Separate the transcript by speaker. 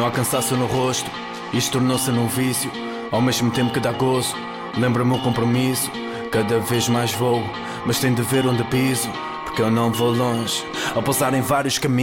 Speaker 1: há cansaço no rosto, isto tornou-se num vício, ao mesmo tempo que dá gozo. Lembra-me o compromisso, cada vez mais vou, mas tenho de ver onde piso, porque eu não vou longe, ao pousar em vários caminhos.